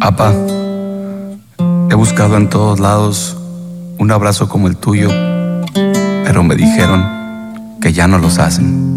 Apa, he buscado en todos lados un abrazo como el tuyo, pero me dijeron que ya no los hacen.